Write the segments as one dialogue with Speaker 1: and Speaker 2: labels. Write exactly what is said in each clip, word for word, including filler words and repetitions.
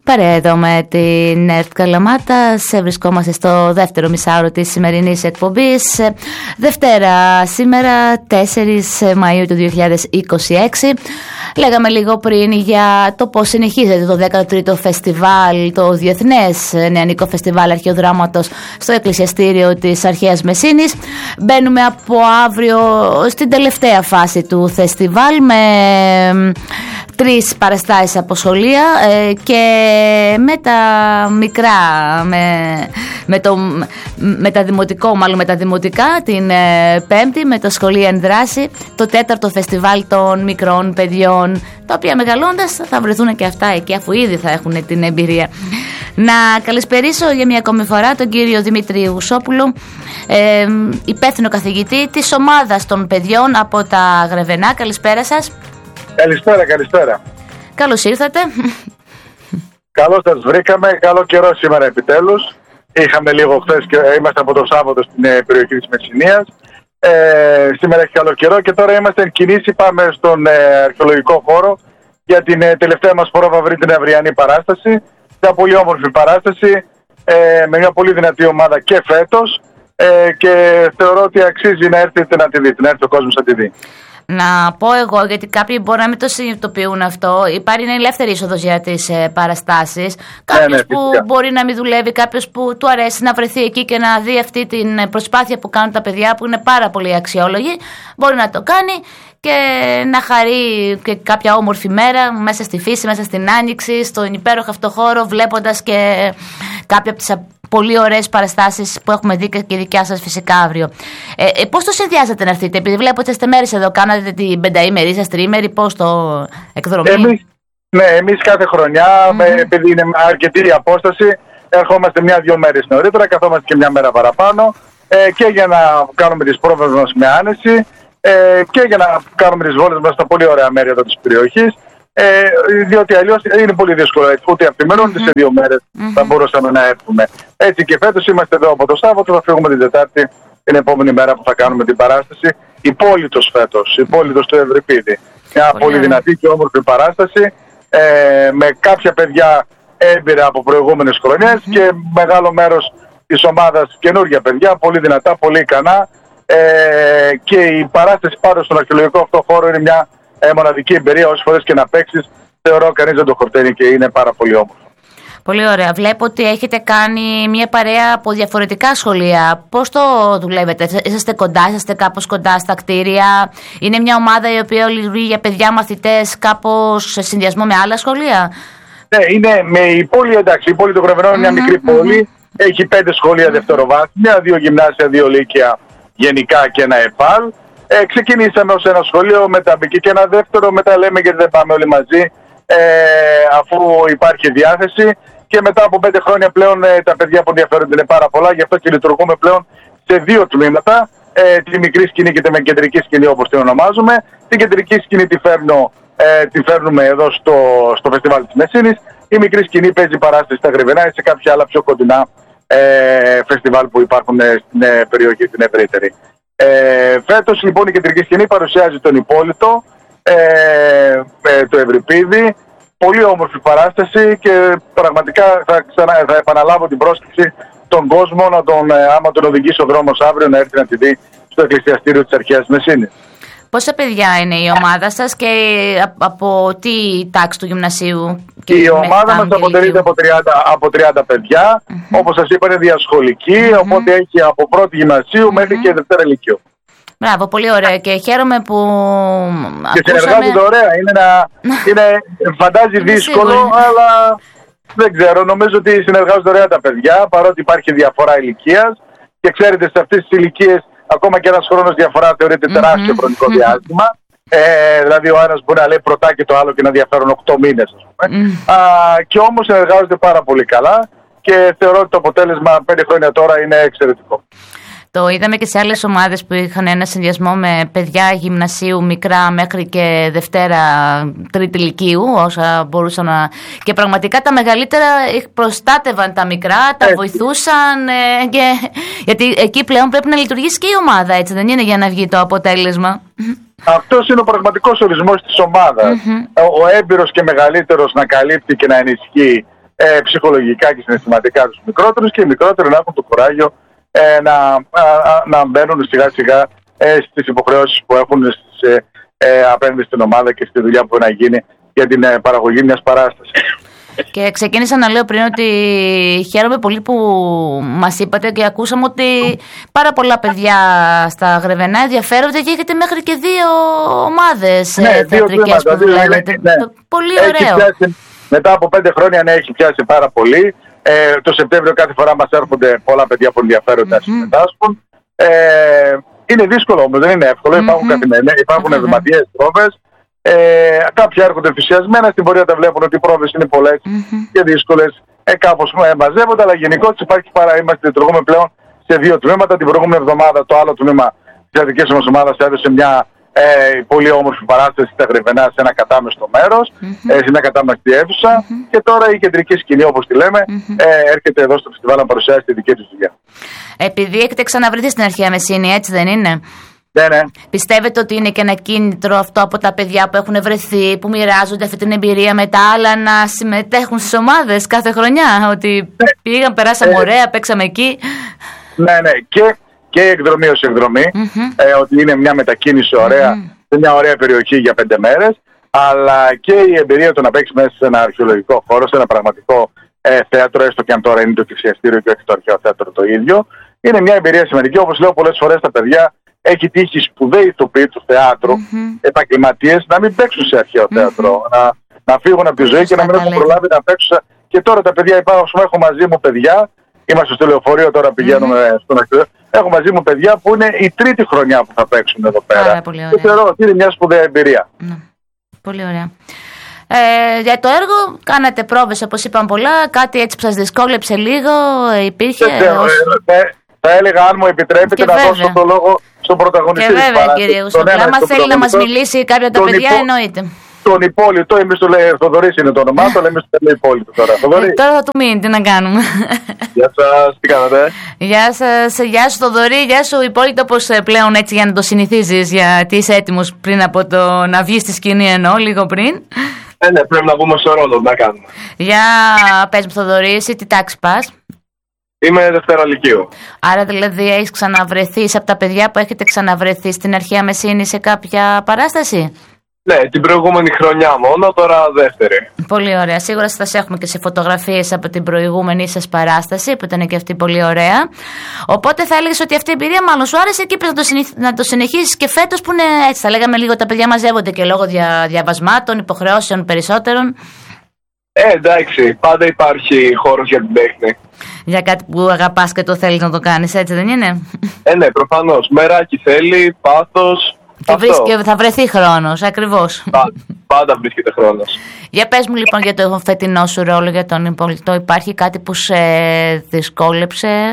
Speaker 1: Παρέα εδώ με την ΕΡΤ Καλαμάτας. Βρισκόμαστε στο δεύτερο μισάωρο της σημερινής εκπομπής. Δευτέρα σήμερα, τέσσερις Μαΐου του δύο χιλιάδες είκοσι έξι. Λέγαμε λίγο πριν για το πώς συνεχίζεται το δέκατο τρίτο φεστιβάλ, το Διεθνές Νεανικό Φεστιβάλ Αρχαιοδράματος στο Εκκλησιαστήριο της Αρχαίας Μεσίνης. Μπαίνουμε από αύριο στην τελευταία φάση του φεστιβάλ με τρεις παραστάσεις από σχολεία ε, και με τα μικρά, με, με, το, με τα δημοτικό, μάλλον με τα δημοτικά την ε, Πέμπτη, με τα σχολεία εν δράση, το τέταρτο φεστιβάλ των μικρών παιδιών, τα οποία μεγαλώντας θα βρεθούν και αυτά εκεί, αφού ήδη θα έχουν την εμπειρία. Να καλησπερίσω για μια ακόμη φορά τον κύριο Δημήτρη Γουσόπουλο, ε, υπεύθυνο καθηγητή της ομάδας των παιδιών από τα Γρεβενά. Καλησπέρα σας.
Speaker 2: Καλησπέρα, καλησπέρα.
Speaker 1: Καλώς ήρθατε.
Speaker 2: Καλώς σας βρήκαμε, καλό καιρό σήμερα επιτέλους. Είχαμε λίγο χθες και είμαστε από το Σάββατο στην ε, περιοχή της Μεσσηνίας. Ε, σήμερα έχει καλό καιρό και τώρα είμαστε εν κινήσει, πάμε στον ε, αρχαιολογικό χώρο για την ε, τελευταία μας πρόβα, την αυριανή παράσταση. Μια πολύ όμορφη παράσταση, ε, με μια πολύ δυνατή ομάδα και φέτος ε, και θεωρώ ότι αξίζει να έρθετε να τη δείτε, να έρθει ο κόσμος να τη δει.
Speaker 1: Να πω εγώ, γιατί κάποιοι μπορεί να μην το συνειδητοποιούν αυτό, υπάρχει είναι ελεύθερη είσοδος για τις ε, παραστάσεις. Κάποιος ναι, ναι, που φυσικά μπορεί να μην δουλεύει, κάποιος που του αρέσει να βρεθεί εκεί και να δει αυτή την προσπάθεια που κάνουν τα παιδιά, που είναι πάρα πολύ αξιόλογη, μπορεί να το κάνει και να χαρεί και κάποια όμορφη μέρα μέσα στη φύση, μέσα στην άνοιξη, στον υπέροχο αυτό χώρο, βλέποντας και κάποια από τις πολύ ωραίες παραστάσεις που έχουμε δει και δικιά σας φυσικά αύριο. Ε, ε, πώς το συνδυάζετε να έρθετε, επειδή βλέπω ότι είστε μέρες εδώ, κάνατε την πενταήμερη, σας τριήμερη, πώς το εκδρομή?
Speaker 2: Εμείς, ναι, εμείς κάθε χρονιά, mm-hmm. με, επειδή είναι αρκετή η απόσταση, ερχόμαστε μια-δυο μέρες νωρίτερα, καθόμαστε και μια μέρα παραπάνω ε, και για να κάνουμε τις πρόβες μας με άνεση ε, και για να κάνουμε τις βόλτες μας στα πολύ ωραία μέρη εδώ της περιοχής. Ε, διότι αλλιώς είναι πολύ δύσκολο, ούτε από τη μέρα ούτε σε δύο μέρες mm-hmm. θα μπορούσαμε να έρθουμε. Έτσι και φέτος είμαστε εδώ από το Σάββατο, θα φύγουμε την Τετάρτη, την επόμενη μέρα που θα κάνουμε την παράσταση. Υπόλοιτος φέτος, υπόλοιτος του Ευρυπίδη. Μια πολύ yeah. δυνατή και όμορφη παράσταση ε, με κάποια παιδιά έμπειρα από προηγούμενες χρονιές mm-hmm. και μεγάλο μέρος της ομάδας καινούργια παιδιά, πολύ δυνατά, πολύ ικανά ε, και η παράσταση πάνω στον αρχαιολογικό αυτό χώρο είναι μια Ε, μοναδική εμπειρία, όσες φορές και να παίξεις, θεωρώ κανείς δεν το χορταίνει και είναι πάρα πολύ όμορφο.
Speaker 1: Πολύ ωραία. Βλέπω ότι έχετε κάνει μια παρέα από διαφορετικά σχολεία. Πώς το δουλεύετε, είσαστε κοντά, είσαστε κάπως κοντά στα κτίρια? Είναι μια ομάδα η οποία λειτουργεί για παιδιά μαθητές κάπως σε συνδυασμό με άλλα σχολεία?
Speaker 2: Ναι, είναι με η πόλη, εντάξει, η πόλη του Γρεβενών είναι mm-hmm, μια μικρή mm-hmm. πόλη. Έχει πέντε σχολεία mm-hmm. δευτεροβάθμια, δύο γυμνάσια, δύο λύκεια γενικά και ένα ΕΠΑΛ. Ε, ξεκινήσαμε ως ένα σχολείο, μετά μπήκε και ένα δεύτερο, μετά λέμε γιατί δεν πάμε όλοι μαζί ε, αφού υπάρχει διάθεση και μετά από πέντε χρόνια πλέον ε, τα παιδιά που ενδιαφέρονται είναι πάρα πολλά, γι' αυτό και λειτουργούμε πλέον σε δύο τμήματα, ε, τη μικρή σκηνή και την κεντρική σκηνή όπως την ονομάζουμε. Την κεντρική σκηνή τη, φέρνω, ε, τη φέρνουμε εδώ στο, στο φεστιβάλ της Μεσίνης, η μικρή σκηνή παίζει παράσταση στα Γρεβενά ή σε κάποια άλλα πιο κοντινά ε, φεστιβάλ που υπάρχουν ε, στην ε, περιοχή την ευρύτερη. Ε, φέτος λοιπόν η κεντρική σκηνή παρουσιάζει τον Υπόλοιτο, ε, ε, το Ευρυπίδη, πολύ όμορφη παράσταση και πραγματικά θα, ξανά, θα επαναλάβω την πρόσκληση των κόσμο να τον, ε, άμα τον οδηγήσει ο δρόμος αύριο να έρθει να τη δει στο Εκκλησιαστήριο της Αρχαίας Μεσίνης.
Speaker 1: Πόσα παιδιά είναι η ομάδα σας και από τι τάξη του γυμνασίου? Και
Speaker 2: η ομάδα μας αποτελείται από τριάντα, από τριάντα παιδιά, mm-hmm. όπως σας είπα είναι διασχολική, mm-hmm. οπότε έχει από πρώτη γυμνασίου mm-hmm. μέχρι και δευτέρα λυκείου.
Speaker 1: Μπράβο, πολύ ωραία και χαίρομαι που
Speaker 2: και ακούσαμε... συνεργάζονται ωραία, είναι, ένα, είναι φαντάζει δύσκολο αλλά δεν ξέρω, νομίζω ότι συνεργάζονται ωραία τα παιδιά παρότι υπάρχει διαφορά ηλικίας και ξέρετε σε αυτές τις ηλικίες ακόμα και ένας χρόνος διαφορά θεωρείται τεράστιο mm-hmm. χρονικό διάστημα. Ε, δηλαδή ο ένας μπορεί να λέει πρωτά και το άλλο και να διαφέρουν οκτώ μήνες ας πούμε. Mm. Α, και όμως συνεργάζονται πάρα πολύ καλά και θεωρώ ότι το αποτέλεσμα πέντε χρόνια τώρα είναι εξαιρετικό.
Speaker 1: Το είδαμε και σε άλλες ομάδες που είχαν ένα συνδυασμό με παιδιά γυμνασίου μικρά μέχρι και Δευτέρα Τρίτη Λυκείου, όσα μπορούσαν να... Και πραγματικά τα μεγαλύτερα προστάτευαν τα μικρά, τα έτσι. βοηθούσαν ε, και... γιατί εκεί πλέον πρέπει να λειτουργήσει και η ομάδα, έτσι δεν είναι, για να βγει το αποτέλεσμα.
Speaker 2: Αυτός είναι ο πραγματικός ορισμός της ομάδας. Mm-hmm. Ο έμπειρος και μεγαλύτερος να καλύπτει και να ενισχύει ε, ψυχολογικά και συναισθηματικά τους μικρότερους και οι μικρότεροι να έχουν το κουράγιο ε, να, α, α, να μπαίνουν σιγά σιγά ε, στις υποχρεώσεις που έχουν στις, ε, ε, απέναντι στην ομάδα και στη δουλειά που να γίνει για την ε, παραγωγή μιας παράστασης.
Speaker 1: Και ξεκίνησα να λέω πριν ότι χαίρομαι πολύ που μας είπατε και ακούσαμε ότι πάρα πολλά παιδιά στα Γρεβενά ενδιαφέρονται και έχετε μέχρι και δύο ομάδες ναι, θεατρικές που δουλεύετε. Ναι. Πολύ ωραίο.
Speaker 2: Πιάσει, μετά από πέντε χρόνια ναι, έχει πιάσει πάρα πολύ. Ε, το Σεπτέμβριο κάθε φορά μας έρχονται πολλά παιδιά που ενδιαφέρονται να συμμετάσχουν. Ε, είναι δύσκολο όμως, δεν είναι εύκολο. Mm-hmm. Υπάρχουν καθημερινές, υπάρχουν εβδομαδιαίες πρόβες. Ε, κάποιοι έρχονται ενθουσιασμένα, στην πορεία τα βλέπουν ότι οι πρόβες είναι πολλές mm-hmm. και δύσκολες. Ε, κάπως ε, μαζεύονται, αλλά γενικώς υπάρχει παρά. Είμαστε λειτουργούμε πλέον σε δύο τμήματα. Την προηγούμενη εβδομάδα το άλλο τμήμα της δικής μας ομάδας έδωσε μια ε, πολύ όμορφη παράσταση στα Γρεβενά σε ένα κατάμεστο μέρος, mm-hmm. ε, σε μια κατάμεστη αίθουσα. Mm-hmm. Και τώρα η κεντρική σκηνή, όπως τη λέμε, mm-hmm. ε, έρχεται εδώ στο φεστιβάλ να παρουσιάσει τη δική της δουλειά.
Speaker 1: Επειδή έχετε ξαναβρεθεί στην Αρχαία Μεσσήνη, έτσι δεν είναι?
Speaker 2: Ναι, ναι.
Speaker 1: Πιστεύετε ότι είναι και ένα κίνητρο αυτό από τα παιδιά που έχουν βρεθεί, που μοιράζονται αυτή την εμπειρία με τα άλλα να συμμετέχουν στις ομάδες κάθε χρονιά? Ότι ναι. πήγαν, περάσαμε ε, ωραία, παίξαμε εκεί.
Speaker 2: Ναι, ναι. Και, και εκδρομή ως εκδρομή. Mm-hmm. Ε, ότι είναι μια μετακίνηση ωραία mm-hmm. σε μια ωραία περιοχή για πέντε μέρες. Αλλά και η εμπειρία του να παίξει μέσα σε ένα αρχαιολογικό χώρο, σε ένα πραγματικό ε, θέατρο, έστω και αν τώρα είναι το Εκκλησιαστήριο και όχι το αρχαίο θέατρο το ίδιο. Είναι μια εμπειρία σημαντική. Όπως λέω πολλές φορές στα παιδιά. Έχει τύχει σπουδαίοι ηθοποιοί του θεάτρου, mm-hmm. επαγγελματίες, να μην παίξουν σε αρχαίο θέατρο, mm-hmm. να, να φύγουν από τη ζωή και να μην έχουν προλάβει να παίξουν. Και τώρα τα παιδιά υπάρχουν, έχω μαζί μου παιδιά, είμαστε στο λεωφορείο τώρα, πηγαίνουμε mm-hmm. στον αρχαίο. Έχω μαζί μου παιδιά που είναι η τρίτη χρονιά που θα παίξουν εδώ πέρα. Και θεωρώ ότι είναι μια σπουδαία εμπειρία.
Speaker 1: Mm. Πολύ ωραία. Ε, για το έργο κάνατε πρόβες, όπως είπαν πολλά, κάτι έτσι που σας δυσκόλεψε λίγο, υπήρχε?
Speaker 2: Ως... Θα έλεγα, αν μου επιτρέπετε, να
Speaker 1: βέβαια.
Speaker 2: δώσω το λόγο στον πρωταγωνιστή.
Speaker 1: Και βέβαια, κύριε Γουσόπουλο, άμα θέλει να μας μιλήσει κάποια από τα παιδιά, υπό... εννοείται.
Speaker 2: Τον Υπόλοιπο, εμείς το λέμε, Θοδωρής είναι το όνομά του, αλλά εμείς το λέμε Υπόλοιπο τώρα.
Speaker 1: Ε, τώρα θα του μείνει, τι να κάνουμε.
Speaker 2: Γεια σας, τι κάνετε?
Speaker 1: Γεια σας, γεια σου Θοδωρή, γεια σου Υπόλοιπο, πώς πλέον έτσι για να το συνηθίζεις, γιατί είσαι έτοιμος πριν από το να βγεις στη σκηνή, εννοώ, λίγο πριν.
Speaker 2: Ε, ναι, πρέπει να βγούμε στο ρόλο, να κάνουμε.
Speaker 1: Για πες μου Θοδωρή, εσύ τι τάξη πας?
Speaker 2: Είμαι Δευτέρα Λυκείου.
Speaker 1: Άρα δηλαδή έχεις ξαναβρεθεί από τα παιδιά που έχετε ξαναβρεθεί στην Αρχαία Μεσσήνη σε κάποια παράσταση?
Speaker 2: Ναι, την προηγούμενη χρονιά μόνο, τώρα δεύτερη.
Speaker 1: Πολύ ωραία. Σίγουρα θα σε έχουμε και σε φωτογραφίες από την προηγούμενη σας παράσταση, που ήταν και αυτή πολύ ωραία. Οπότε θα έλεγες ότι αυτή η εμπειρία μάλλον σου άρεσε και είπες να το, συνηθ... να το συνεχίσεις και φέτος, που είναι έτσι, θα λέγαμε λίγο, τα παιδιά μαζεύονται και λόγω δια... διαβασμάτων, υποχρεώσεων περισσότερων.
Speaker 2: Ε, εντάξει, πάντα υπάρχει χώρος για την τέχνη.
Speaker 1: Για κάτι που αγαπάς και το θέλεις να το κάνεις, έτσι δεν είναι?
Speaker 2: Ε, ναι, προφανώς. Μεράκι θέλει, πάθος.
Speaker 1: Και, και θα βρεθεί χρόνος, ακριβώς.
Speaker 2: Πάντα, πάντα βρίσκεται χρόνος.
Speaker 1: Για πες μου λοιπόν για το φετινό σου ρόλο για τον Υπόλοιπο, υπάρχει κάτι που σε δυσκόλεψε?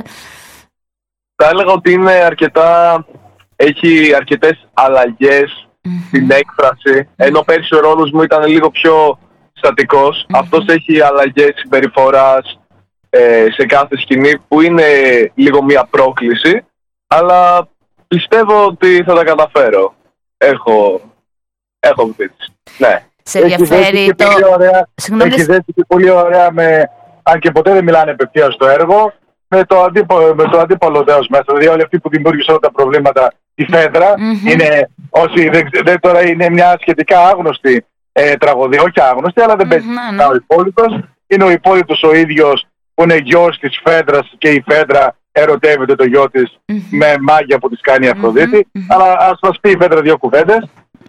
Speaker 2: Θα έλεγα ότι είναι αρκετά, έχει αρκετές αλλαγές mm-hmm. στην έκφραση, ενώ πέρσι ο ρόλος μου ήταν λίγο πιο στατικός. Mm-hmm. Αυτός έχει αλλαγές συμπεριφοράς ε, σε κάθε σκηνή που είναι λίγο μια πρόκληση, αλλά πιστεύω ότι θα τα καταφέρω. Έχω, έχω βδίσει. Ναι.
Speaker 1: Σε ενδιαφέρει το...
Speaker 2: Συγγνώμη. Έχει δέσει και πολύ ωραία, με... αν και ποτέ δεν μιλάνε απευθείας στο έργο, με το, αντίπο... με το αντίπολο δέος μέσα. Δηλαδή όλοι αυτοί που δημιούργησαν όλα τα προβλήματα, η Φέδρα, mm-hmm. είναι, όσοι δεν, δεν τώρα είναι μια σχετικά άγνωστη ε, τραγωδία, όχι άγνωστη, αλλά δεν παίζει mm-hmm. ο Υπόλοιπος. Είναι ο Υπόλοιπος ο ίδιος που είναι γιος της Φέδρας και η Φέδρα ερωτεύεται το γιο της mm-hmm. με μάγια που της κάνει η Αφροδίτη. Mm-hmm. Αλλά ας μας πει η Φέδρα δύο κουβέντες.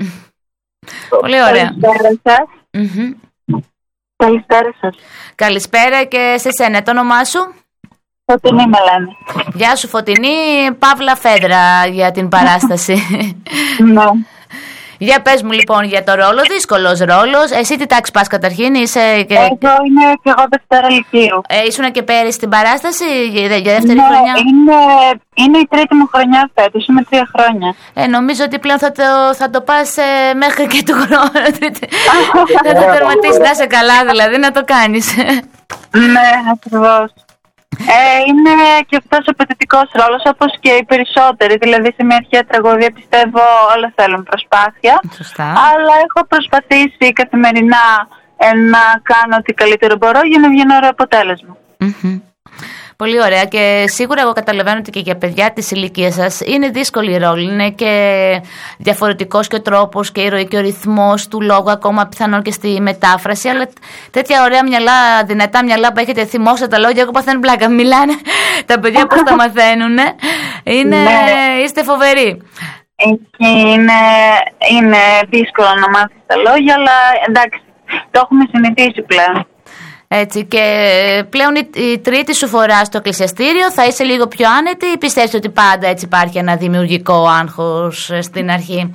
Speaker 1: Πολύ ωραία.
Speaker 3: Καλησπέρα σας.
Speaker 1: Mm-hmm.
Speaker 3: Καλησπέρα σας.
Speaker 1: Καλησπέρα και σε σένα, το όνομά σου?
Speaker 3: Φωτεινή με λένε.
Speaker 1: Γεια σου Φωτεινή, Παύλα Φέδρα για την παράσταση.
Speaker 3: Ναι.
Speaker 1: Για πες μου λοιπόν για το ρόλο, δύσκολος ρόλος. Εσύ τι τάξη πας καταρχήν? Είσαι και...
Speaker 3: Εγώ είμαι και εγώ Δευτέρα Λυκείου.
Speaker 1: Ε, ήσουν και πέρυσι στην παράσταση για, για δεύτερη
Speaker 3: ναι,
Speaker 1: χρονιά?
Speaker 3: Είναι, είναι η τρίτη μου χρονιά φέτος, είμαι τρία χρόνια.
Speaker 1: Ε, νομίζω ότι πλέον θα το, θα το πας ε, μέχρι και του χρόνου. Θα το τερματίσεις, να είσαι καλά δηλαδή, να το κάνεις.
Speaker 3: Ναι, ακριβώς. Ε, είναι και αυτός απαιτητικός ρόλος, όπως και οι περισσότεροι. Δηλαδή σε μια αρχαία τραγωδία πιστεύω όλα θέλουν προσπάθεια.
Speaker 1: Σωστά.
Speaker 3: Αλλά έχω προσπαθήσει καθημερινά ε, να κάνω ό,τι καλύτερο μπορώ για να βγει ένα ωραίο αποτέλεσμα.
Speaker 1: Mm-hmm. Πολύ ωραία, και σίγουρα εγώ καταλαβαίνω ότι και για παιδιά της ηλικίας σας είναι δύσκολη η ρόλη. Είναι και διαφορετικός και ο τρόπος και η ροή και ο ρυθμός του λόγου, ακόμα πιθανόν και στη μετάφραση. Αλλά τέτοια ωραία μυαλά, δυνατά μυαλά που έχετε, θυμόστε τα λόγια, εγώ παθαίνω πλάκα. Μιλάνε τα παιδιά πώς τα μαθαίνουν. Είναι, είστε φοβεροί.
Speaker 3: Είναι, είναι δύσκολο να μάθεις τα λόγια, αλλά εντάξει, το έχουμε συνηθίσει πλέον.
Speaker 1: Έτσι, και πλέον η, η τρίτη σου φορά στο εκκλησιαστήριο, θα είσαι λίγο πιο άνετη ή πιστεύεις ότι πάντα έτσι υπάρχει ένα δημιουργικό άγχος στην αρχή?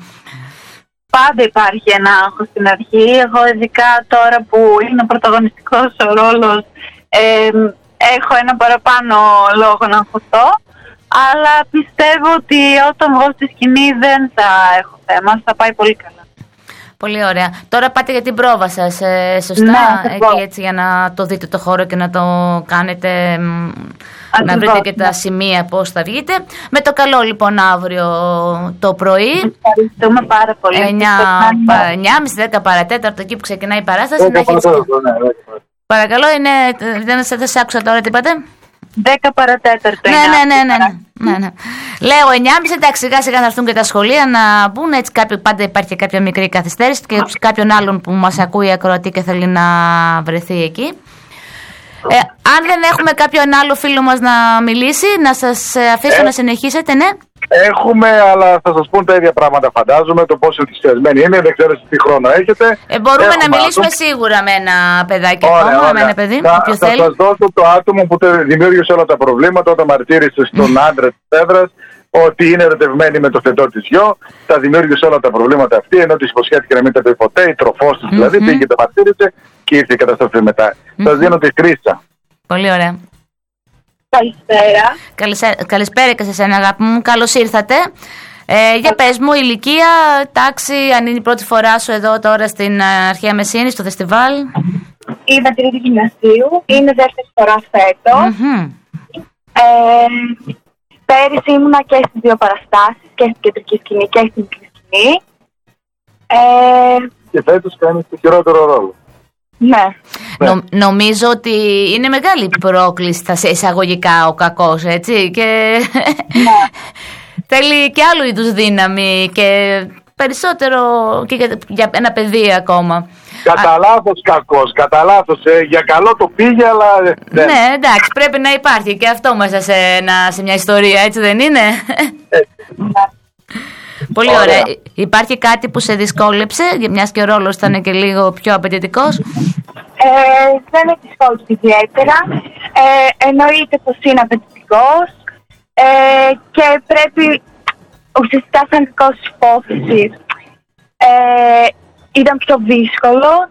Speaker 3: Πάντα υπάρχει ένα άγχος στην αρχή. Εγώ ειδικά τώρα που είναι πρωταγωνιστικός ο ρόλος, ε, έχω ένα παραπάνω λόγο να αγχωθώ, αλλά πιστεύω ότι όταν βγω στη σκηνή δεν θα έχω θέμα, θα πάει πολύ καλά.
Speaker 1: Πολύ ωραία. Τώρα πάτε για την πρόβα σας, ε, σωστά,
Speaker 3: ναι,
Speaker 1: εκεί έτσι για να το δείτε το χώρο και να το κάνετε, ακριβώς, να βρείτε και τα σημεία πώς θα βγείτε. Με το καλό λοιπόν αύριο το πρωί.
Speaker 3: Ευχαριστούμε πάρα πολύ.
Speaker 1: εννιά και μισή δέκα παρατέταρτο, εκεί που ξεκινάει η παράσταση. Να έχεις... Παρακαλώ, είναι... δεν σας άκουσα τώρα τι είπατε.
Speaker 3: δέκα παρατέταρτο.
Speaker 1: Ναι, ναι, ναι, ναι, ναι, ναι, ναι. Λέω εννιά και μισή, εντάξει, σιγά σιγά θα έρθουν και τα σχολεία να μπουν. Έτσι κάποιο, πάντα υπάρχει κάποια μικρή καθυστέρηση και κάποιον άλλον που μας ακούει ακροατή και θέλει να βρεθεί εκεί. Ε, αν δεν έχουμε κάποιον άλλο φίλο μας να μιλήσει, να σας αφήσω ε, να συνεχίσετε, ναι.
Speaker 2: Έχουμε, αλλά θα σας πούν τα ίδια πράγματα, φαντάζομαι, το πόσο ενθουσιασμένοι είναι, δεν ξέρω τι χρόνο έχετε.
Speaker 1: Ε, μπορούμε
Speaker 2: έχουμε
Speaker 1: να μιλήσουμε άτομο σίγουρα με ένα παιδάκι
Speaker 2: ωραία,
Speaker 1: ακόμα,
Speaker 2: ωραία.
Speaker 1: με ένα παιδί,
Speaker 2: θα,
Speaker 1: όποιο
Speaker 2: θα
Speaker 1: θέλει.
Speaker 2: Θα σας δώσω το άτομο που δημιούργησε όλα τα προβλήματα όταν μαρτύρησε στον άντρα της έδρας ότι είναι ερωτευμένη με το θετό της γιο. Τα δημιούργησε όλα τα προβλήματα αυτή, ενώ της υποσχέθηκε να μην τα πει ποτέ, η τροφός της δηλαδή, mm-hmm. πήγε και τα μαρτύρησε και ήρθε η καταστροφή μετά. Mm-hmm. Σας δίνω τη Χρύσα.
Speaker 1: Πολύ ωραία.
Speaker 3: Καλησπέρα.
Speaker 1: Καλησπέρα, καλησπέρα και σε εσένα, αγάπη μου. Καλώς ήρθατε. Ε, για πες μου, ηλικία, τάξη, αν είναι η πρώτη φορά σου εδώ τώρα στην Αρχαία Μεσίνη, στο φεστιβάλ.
Speaker 3: Είμαι τρίτη γυμνασίου, είναι δεύτερη φορά φέτος.
Speaker 1: Mm-hmm.
Speaker 3: Ε, πέρυσι ήμουνα και στις δύο παραστάσεις, και στην κεντρική σκηνή και στην μικρή σκηνή. Ε,
Speaker 2: και φέτος κάνεις το χειρότερο ρόλο.
Speaker 3: Ναι.
Speaker 1: Νο, νομίζω ότι είναι μεγάλη πρόκληση στα εισαγωγικά ο κακός, έτσι, και
Speaker 3: ναι.
Speaker 1: θέλει και άλλου είδους δύναμη και περισσότερο και για, για ένα παιδί ακόμα.
Speaker 2: Κατά λάθος κακός, κατά λάθος, ε, για καλό το πήγε, αλλά...
Speaker 1: Ναι, ναι, εντάξει, πρέπει να υπάρχει και αυτό μέσα σε, ένα, σε μια ιστορία, έτσι δεν είναι?
Speaker 3: Ναι.
Speaker 1: Πολύ ωραία. ωραία. Υπάρχει κάτι που σε δυσκόλεψε, μιας και ο ρόλος ήταν και λίγο πιο απαιτητικός?
Speaker 3: Ε, δεν με δυσκόλεψε ιδιαίτερα. Ε, εννοείται πως είναι απαιτητικός ε, και πρέπει ουσιαστικά σαν δικός υπόθεσης ε, ήταν πιο δύσκολο.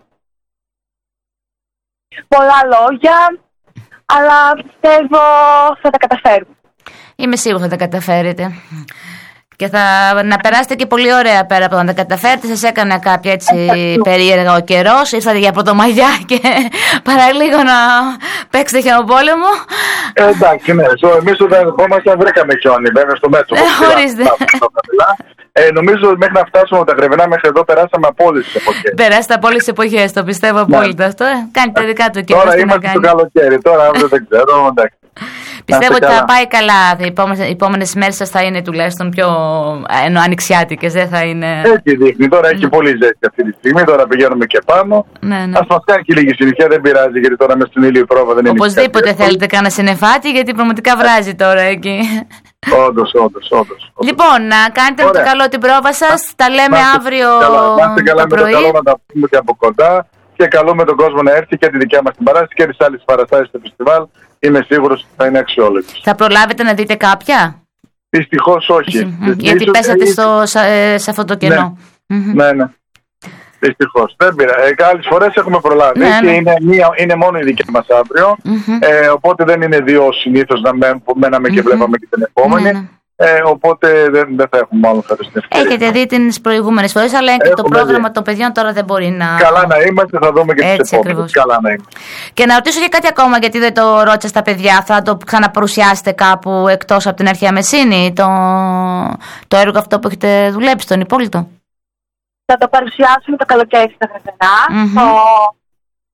Speaker 3: Πολλά λόγια, αλλά πιστεύω θα τα καταφέρουμε.
Speaker 1: Είμαι σίγουρη θα τα καταφέρετε. Και θα να περάσετε και πολύ ωραία πέρα από να τα καταφέρετε. Σας έκανα κάποια έτσι περίεργα ο καιρός. Ήρθατε για πρωτομαγιά και παραλίγο να παίξετε χιονοπόλεμο.
Speaker 2: Ε, εντάξει, ναι. Εμείς όταν ερχόμασταν βρήκαμε χιόνι, βέβαια στο μέτρο.
Speaker 1: Ε, ορίστε.
Speaker 2: Ε, νομίζω μέχρι να φτάσουμε από τα Γρεβενά μέχρι εδώ περάσαμε από όλες τις εποχές.
Speaker 1: Περάσατε από όλες τις εποχές, το πιστεύω απόλυτα αυτό. Ε. Κάνετε τα δικά του καιρό.
Speaker 2: Τώρα είμαστε στο καλοκαίρι, τώρα αύριο δεν ξέρω, εντάξει.
Speaker 1: Πιστεύω ότι θα πάει καλά. Οι επόμενες, οι επόμενες μέρες σας θα είναι τουλάχιστον πιο ενώ, ανοιξιάτικες. Δεν θα είναι.
Speaker 2: Έτσι δείχνει. Τώρα έχει πολύ ζέστη αυτή τη στιγμή. Τώρα πηγαίνουμε και πάνω.
Speaker 1: Ναι, ναι.
Speaker 2: Ας μας κάνει και λίγη συνήθεια, δεν πειράζει, γιατί τώρα μέσα στον ήλιο η πρόβα δεν είναι.
Speaker 1: Οπωσδήποτε θέλετε κάνα συννεφάτι, γιατί πραγματικά βράζει τώρα εκεί.
Speaker 2: Όντως, όντως, όντως.
Speaker 1: Λοιπόν, να κάνετε με το καλό την πρόβα σας. Τα λέμε
Speaker 2: να,
Speaker 1: αύριο
Speaker 2: να είστε καλά
Speaker 1: το πρωί.
Speaker 2: Με το καλό να τα πούμε και από κοντά. Και καλό με τον κόσμο να έρθει και τη δικιά μας την παράσταση και τις άλλες παραστάσεις στο φεστιβάλ. Είμαι σίγουρος ότι θα είναι αξιόλογες.
Speaker 1: Θα προλάβετε να δείτε κάποια?
Speaker 2: Δυστυχώς όχι.
Speaker 1: Mm-hmm. Γιατί ίσως, πέσατε στο, σε, σε αυτό το κενό.
Speaker 2: Ναι, mm-hmm. ναι. ναι. Δυστυχώς. Δεν πειράζει. Ε, άλλες φορές έχουμε προλάβει ναι, και ναι. Είναι, μία, είναι μόνο η δική μας αύριο. Mm-hmm. Ε, οπότε δεν είναι δύο συνήθως να μέναμε και mm-hmm. βλέπαμε και την επόμενη. Ναι, ναι. Ε, οπότε δεν, δεν θα έχουμε μάλλον φέτος την ευκαιρία.
Speaker 1: Έχετε δει τις προηγούμενες φορές, αλλά και το πρόγραμμα δει. των παιδιών τώρα δεν μπορεί να.
Speaker 2: Καλά να είμαστε, θα δούμε και τις επόμενες. Καλά να είμαστε.
Speaker 1: Και να ρωτήσω και κάτι ακόμα, γιατί δεν το ρώτησα στα παιδιά. Θα το ξαναπαρουσιάσετε κάπου εκτός από την Αρχαία Μεσίνη, το, το έργο αυτό που έχετε δουλέψει, τον Υπόλοιπο?
Speaker 3: Θα το παρουσιάσουμε το καλοκαίρι στα Γρεβενά, mm-hmm.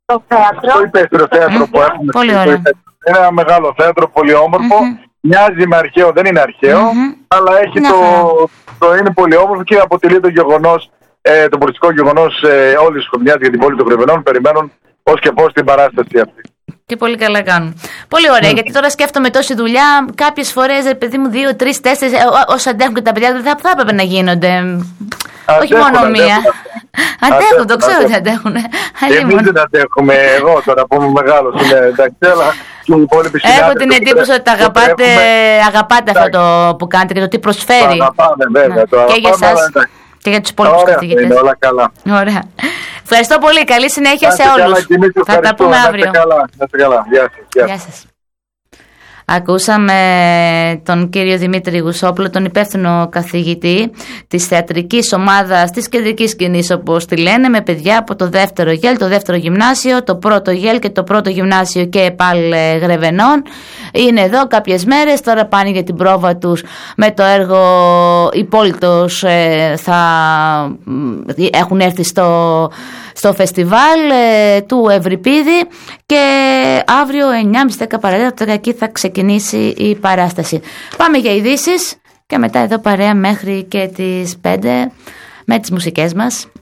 Speaker 3: Το θέατρο.
Speaker 2: Το υπαίθριο θέατρο mm-hmm. που έχουμε.
Speaker 1: Πολύ ωραίο.
Speaker 2: Είναι ένα μεγάλο θέατρο, πολύ όμορφο. Mm-hmm. Μοιάζει με αρχαίο, δεν είναι αρχαίο, mm-hmm. αλλά έχει το, το είναι πολύ όμορφο και αποτελεί το γεγονός, ε, το πολιτικό γεγονός ε, όλης της χρονιάς για την πόλη των Κρεβενών. Περιμένουν πώς και πώς την παράσταση αυτή.
Speaker 1: Και πολύ καλά κάνουν. Πολύ ωραία, mm. γιατί τώρα σκέφτομαι τόση δουλειά. Κάποιες φορές, παιδί μου, δύο, τρεις, τέσσερις, όσο αντέχουν και τα παιδιά, δεν θα, θα έπρεπε να γίνονται. Αντέχουν, όχι μόνο αντέχουν, μία. Αντέχουν, αντέχουν, το ξέρω ότι αντέχουν.
Speaker 2: Εμείς δεν αντέχουμε. Εγώ τώρα που είμαι μεγάλος, είμαι εντάξει, αλλά και οι υπόλοιποι συνάδελφοι.
Speaker 1: Έχω την εντύπωση ότι αγαπάτε, αγαπάτε αυτό το που κάνετε και το τι προσφέρει.
Speaker 2: Το αγαπάμε, βέβαια. Το
Speaker 1: και για εσάς και για τους υπόλοιπους καθηγητές.
Speaker 2: Είναι όλα καλά.
Speaker 1: Ωραία. Ευχαριστώ πολύ. Καλή συνέχεια σε όλους. Θα τα πούμε αύριο. Γεια σας. Ακούσαμε τον κύριο Δημήτρη Γουσόπουλο, τον υπεύθυνο καθηγητή της θεατρικής ομάδας της κεντρικής σκηνής, όπως τη λένε, με παιδιά από το δεύτερο ΓΕΛ, το δεύτερο γυμνάσιο, το πρώτο ΓΕΛ και το πρώτο γυμνάσιο και ΕΠΑΛ Γρεβενών. Είναι εδώ κάποιες μέρες, τώρα πάνε για την πρόβα τους με το έργο Υπόλυτος, θα έχουν έρθει στο, στο φεστιβάλ του Ευρυπίδη και αύριο εννιά και μισή δέκα παρατέταρτο εκεί θα ξεκινήσει η παράσταση. Πάμε για ειδήσεις και μετά εδώ παρέα μέχρι και τις πέντε με τις μουσικές μας.